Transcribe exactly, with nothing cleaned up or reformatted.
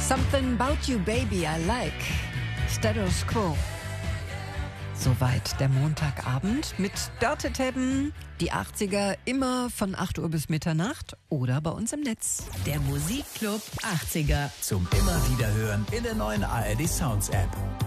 Something about you, baby, I like. Status Quo. Soweit der Montagabend mit Dörte Tebben. Die achtziger immer von acht Uhr bis Mitternacht oder bei uns im Netz. Der Musikclub achtziger. Zum immer wieder hören in der neuen A R D Sounds App.